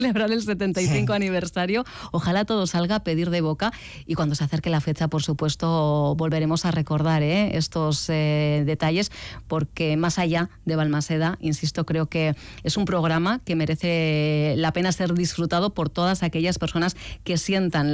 celebrar el 75 aniversario. Ojalá todo salga a pedir de boca y cuando se acerque la fecha, por supuesto, volveremos a recordar estos detalles, porque más allá de Balmaseda, insisto, creo que es un programa que merece la pena ser disfrutado por todas aquellas personas que sientan